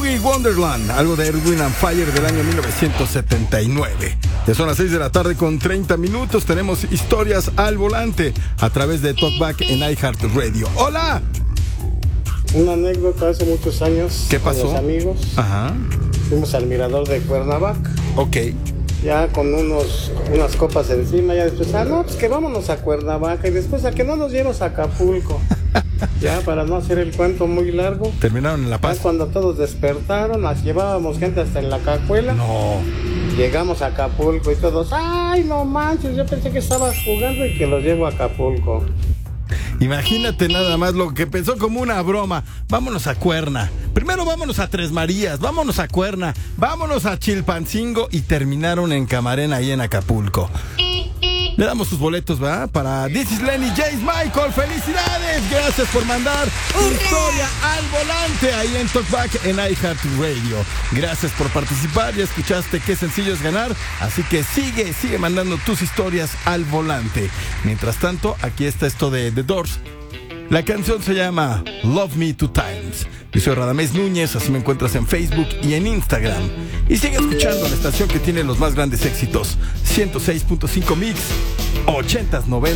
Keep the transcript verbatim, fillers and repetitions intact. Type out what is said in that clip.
Stevie Wonderland, algo de Earth, Wind and Fire del año mil novecientos setenta y nueve. Ya son las seis de la tarde con treinta minutos. Tenemos historias al volante a través de Talkback en iHeartRadio. ¡Hola! Una anécdota hace muchos años. ¿Qué pasó? Con los amigos. Ajá. Fuimos al mirador de Cuernavaca. Ok. Ya con unos unas copas encima, ya después, ah, no, pues que vámonos a Cuernavaca y después a que no nos llevamos a Acapulco. Ya, para no hacer el cuento muy largo. Terminaron en La Paz. Ya cuando todos despertaron, nos llevábamos gente hasta en la cajuela. No. Llegamos a Acapulco y todos, ay, no manches, yo pensé que estabas jugando y que los llevo a Acapulco. Imagínate nada más lo que pensó como una broma. Vámonos a Cuerna. Primero vámonos a Tres Marías, vámonos a Cuerna, vámonos a Chilpancingo y terminaron en Camarena ahí en Acapulco. Le damos sus boletos, ¿verdad? Para This is Lenny Jace Michael. ¡Felicidades! Gracias por mandar tu historia al volante ahí en Talkback en iHeartRadio. Gracias por participar. Ya escuchaste qué sencillo es ganar. Así que sigue, sigue mandando tus historias al volante. Mientras tanto, aquí está esto de The Doors. La canción se llama Love Me Two Times. Yo soy Radamés Núñez, así me encuentras en Facebook y en Instagram. Y sigue escuchando la estación que tiene los más grandes éxitos. ciento seis punto cinco Mix, ochentas, noventas.